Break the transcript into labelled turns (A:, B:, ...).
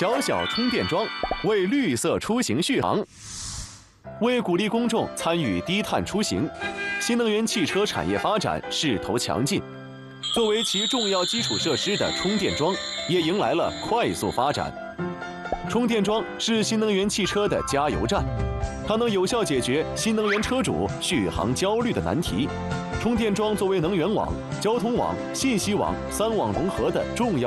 A: 小小充电桩为绿色出行续航。为鼓励公众参与低碳出行，新能源汽车产业发展势头强劲。作为其重要基础设施的充电桩，也迎来了快速发展。充电桩是新能源汽车的加油站，它能有效解决新能源车主续航焦虑的难题。充电桩作为能源网、交通网、信息网3网融合的重要